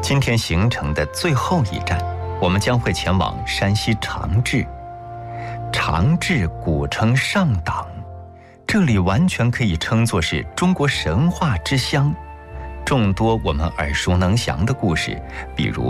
今天行程的最后一站，我们将会前往山西长治。长治古称上党，这里完全可以称作是中国神话之乡。众多我们耳熟能详的故事，比如